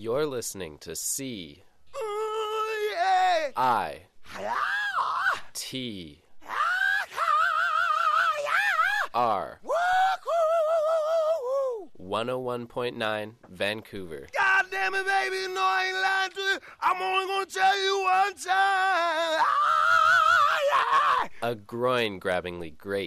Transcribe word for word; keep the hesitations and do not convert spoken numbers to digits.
You're listening to C Ooh, yeah. I Ah, T ah, ah, yeah. R Woo, woo, woo, woo. one oh one point nine Vancouver. God damn it, baby, you know I ain't lying to you. I'm only gonna tell you one time. Ah, yeah. A groin-grabbingly great